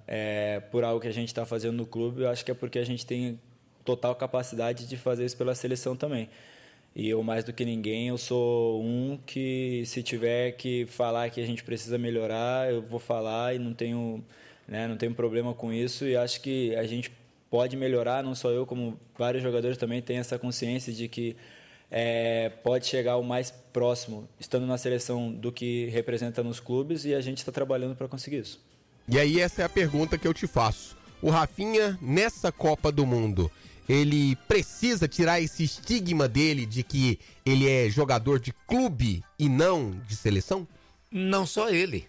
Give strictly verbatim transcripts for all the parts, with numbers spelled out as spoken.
é, por algo que a gente está fazendo no clube, eu acho que é porque a gente tem total capacidade de fazer isso pela seleção também. E eu, mais do que ninguém, eu sou um que, se tiver que falar que a gente precisa melhorar, eu vou falar e não tenho, né, não tenho problema com isso. E acho que a gente pode melhorar, não só eu, como vários jogadores também têm essa consciência de que é, pode chegar o mais próximo, estando na seleção, do que representa nos clubes, e a gente está trabalhando para conseguir isso. E aí essa é a pergunta que eu te faço. O Rafinha, nessa Copa do Mundo, ele precisa tirar esse estigma dele de que ele é jogador de clube e não de seleção? Não só ele.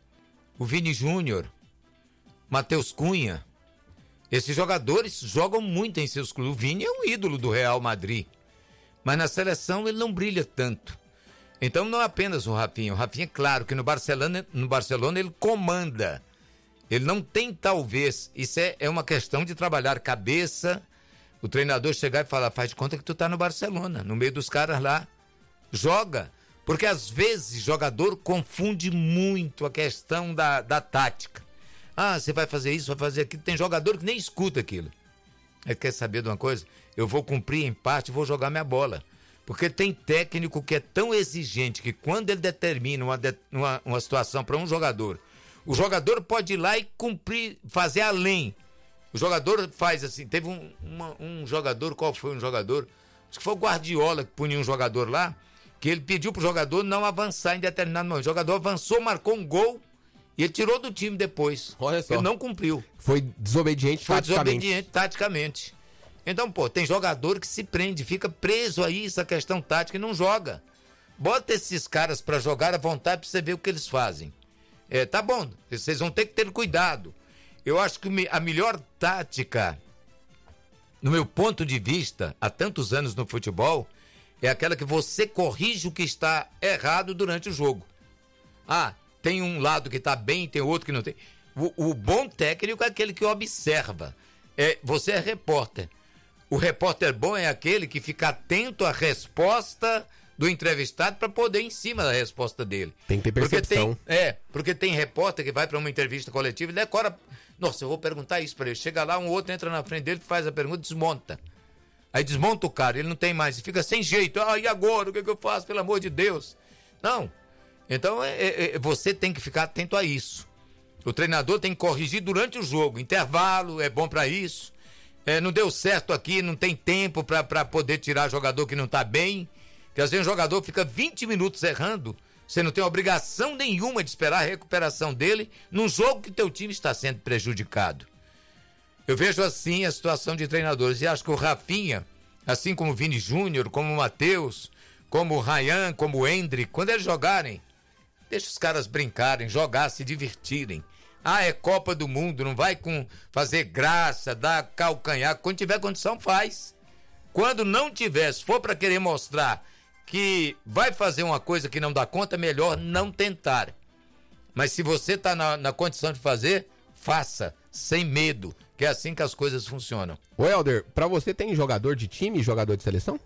O Vini Júnior, Matheus Cunha, esses jogadores jogam muito em seus clubes. O Vini é um ídolo do Real Madrid, mas na seleção ele não brilha tanto. Então não é apenas o Rafinha. O Rafinha, claro que no Barcelona, no Barcelona ele comanda. Ele não tem, talvez, isso é, é uma questão de trabalhar cabeça. O treinador chegar e falar, faz de conta que tu tá no Barcelona, no meio dos caras lá. Joga. Porque às vezes jogador confunde muito a questão da, da tática. Ah, você vai fazer isso, vai fazer aquilo. Tem jogador que nem escuta aquilo. Ele quer saber de uma coisa? Eu vou cumprir em parte e vou jogar minha bola. Porque tem técnico que é tão exigente que quando ele determina uma, de, uma, uma situação para um jogador, o jogador pode ir lá e cumprir, fazer além. O jogador faz assim, teve um, uma, um jogador, qual foi um jogador? Acho que foi o Guardiola que punia um jogador lá, que ele pediu pro jogador não avançar em determinado momento. O jogador avançou, marcou um gol e ele tirou do time depois. Olha só. Ele não cumpriu. Foi desobediente Foi taticamente. desobediente taticamente. Então, pô, tem jogador que se prende, fica preso aí essa questão tática e não joga. Bota esses caras pra jogar à vontade pra você ver o que eles fazem. É, tá bom, vocês vão ter que ter cuidado. Eu acho que a melhor tática, no meu ponto de vista, há tantos anos no futebol, é aquela que você corrige o que está errado durante o jogo. Ah, tem um lado que está bem, tem outro que não tem. O, o bom técnico é aquele que observa. É, você é repórter. O repórter bom é aquele que fica atento à resposta do entrevistado para poder ir em cima da resposta dele. Tem que ter percepção. Porque tem, é, porque tem repórter que vai para uma entrevista coletiva e decora, nossa, eu vou perguntar isso para ele. Chega lá, um outro entra na frente dele, faz a pergunta, desmonta. Aí desmonta o cara, ele não tem mais, fica sem jeito. Ah, e agora? O que, que eu faço? Pelo amor de Deus. Não. Então, é, é, você tem que ficar atento a isso. O treinador tem que corrigir durante o jogo. Intervalo é bom para isso. É, não deu certo aqui, não tem tempo para poder tirar jogador que não tá bem. Porque às vezes o jogador fica vinte minutos errando, você não tem obrigação nenhuma de esperar a recuperação dele num jogo que teu time está sendo prejudicado. Eu vejo assim a situação de treinadores e acho que o Rafinha, assim como o Vini Júnior, como o Matheus, como o Ryan, como o Hendrick, quando eles jogarem, deixa os caras brincarem, jogar, se divertirem. Ah, é Copa do Mundo, não vai com fazer graça, dar calcanhar. Quando tiver condição, faz. Quando não tiver, se for para querer mostrar que vai fazer uma coisa que não dá conta, melhor não tentar. Mas se você está na, na condição de fazer, faça, sem medo, que é assim que as coisas funcionam. Ô Helder, pra você tem jogador de time e jogador de seleção?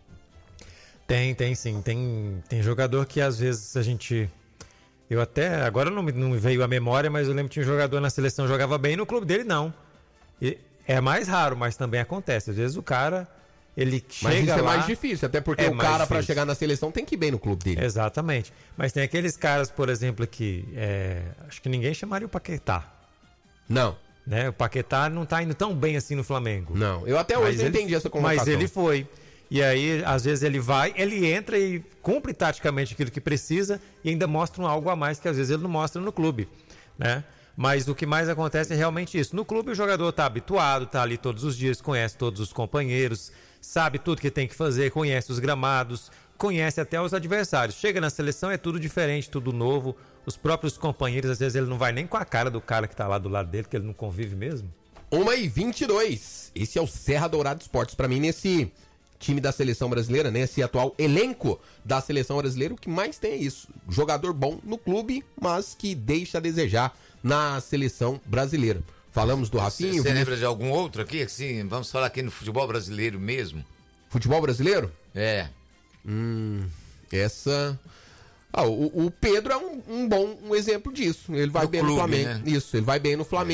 Tem, tem sim. Tem, tem jogador que às vezes a gente... Eu até... Agora não me, não me veio a memória, mas eu lembro que tinha um jogador na seleção que jogava bem, no clube dele não. E é mais raro, mas também acontece. Às vezes o cara... Ele Mas chega isso é lá, mais difícil, até porque é o cara para difícil. chegar na seleção tem que ir bem no clube dele. Exatamente. Mas tem aqueles caras, por exemplo, que é, acho que ninguém chamaria o Paquetá. Não. Né? O Paquetá não tá indo tão bem assim no Flamengo. Não, eu até hoje Mas não ele, entendi essa convocação. Mas ele foi. E aí, às vezes ele vai, ele entra e cumpre taticamente aquilo que precisa e ainda mostra um algo a mais que às vezes ele não mostra no clube, né? Mas o que mais acontece é realmente isso. No clube o jogador está habituado, está ali todos os dias, conhece todos os companheiros, sabe tudo que tem que fazer, conhece os gramados, conhece até os adversários. Chega na seleção, é tudo diferente, tudo novo. Os próprios companheiros, às vezes ele não vai nem com a cara do cara que está lá do lado dele, que ele não convive mesmo. uma e vinte e dois. Esse é o Serra Dourado Esportes. Para mim, nesse time da seleção brasileira, nesse atual elenco da seleção brasileira, o que mais tem é isso. Jogador bom no clube, mas que deixa a desejar na seleção brasileira. Falamos do Rafinha. Você lembra de algum outro aqui? Assim, vamos falar aqui no futebol brasileiro mesmo. Futebol brasileiro? É. Hum, essa... Ah, o, o Pedro é um, um bom um exemplo disso. Ele vai No bem clube, no Flamengo. né? Isso, ele vai bem no Flamengo.